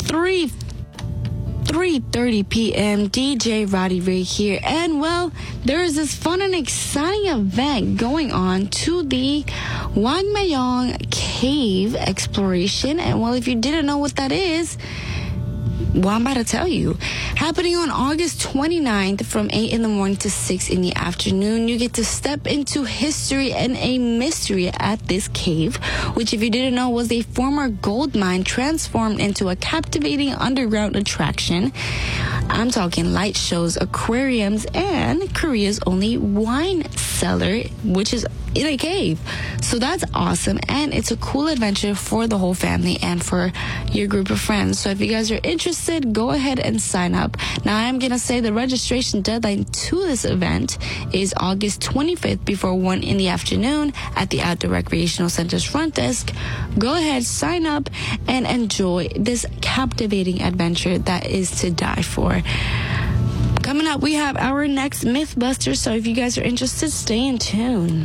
3:30 p.m. DJ Roddy Ray here, and well, there is this fun and exciting event going on to the Wangmayong Cave exploration. And well, if you didn't know what that is, well, I'm about to tell you. Happening on August 29th from 8 in the morning to 6 in the afternoon. You get to step into history and a mystery at this cave, which, if you didn't know, was a former gold mine transformed into a captivating underground attraction. I'm talking light shows, aquariums, and Korea's only wine cellar, which is in a cave. So that's awesome, and it's a cool adventure for the whole family and for your group of friends. So if you guys are interested, go ahead and sign up. Now, I'm gonna say the registration deadline to this event is August 25th before 1 in the afternoon at the Outdoor Recreational Center's front desk. Go ahead, sign up, and enjoy this captivating adventure that is to die for. Coming up, we have our next Mythbuster, so if you guys are interested, stay in tune.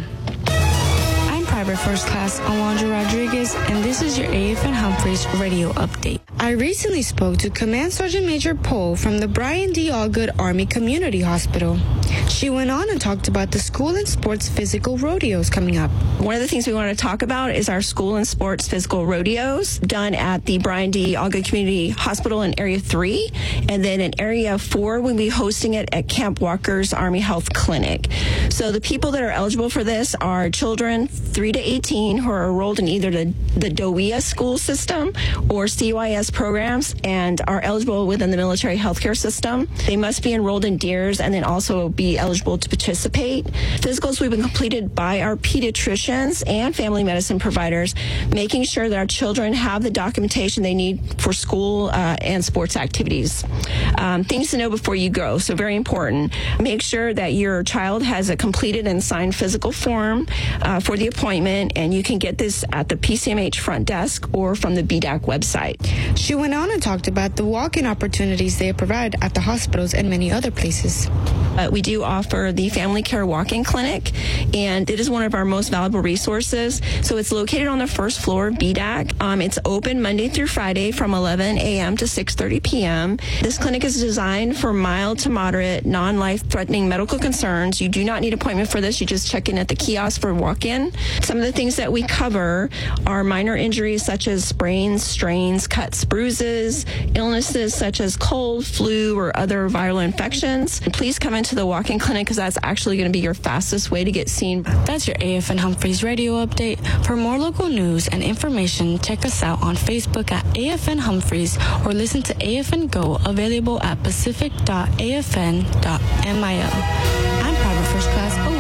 I'm Private First Class Alondra Rodriguez, and this is your AFN Humphreys radio update. I recently spoke to Command Sergeant Major Poe from the Brian D. Allgood Army Community Hospital. She went on and talked about the school and sports physical rodeos coming up. One of the things we want to talk about is our school and sports physical rodeos done at the Brian D. Allgood Community Hospital in Area 3. And then in Area 4, we'll be hosting it at Camp Walker's Army Health Clinic. So the people that are eligible for this are children 3 to 18 who are enrolled in either the DOEA school system or CYS programs and are eligible within the military healthcare system. They must be enrolled in DEERS and then also be eligible to participate. Physicals will be completed by our pediatricians and family medicine providers, making sure that our children have the documentation they need for school and sports activities. Things to know before you go, so very important. Make sure that your child has a completed and signed physical form for the appointment, and you can get this at the PCMH front desk or from the BDAC website. She went on and talked about the walk-in opportunities they provide at the hospitals and many other places. We do offer the Family Care Walk-in Clinic, and it is one of our most valuable resources. So it's located on the first floor of BDAC. It's open Monday through Friday from 11 a.m. to 6:30 p.m. This clinic is designed for mild to moderate, non-life-threatening medical concerns. You do not need an appointment for this. You just check in at the kiosk for walk-in. Some of the things that we cover are minor injuries such as sprains, strains, cuts, bruises, illnesses such as cold, flu, or other viral infections. And please come into the walk-in clinic because that's actually going to be your fastest way to get seen. That's your AFN Humphreys radio update. For more local news and information, check us out on Facebook at AFN Humphreys or listen to AFN Go, available at pacific.afn.mil. I'm Private First Class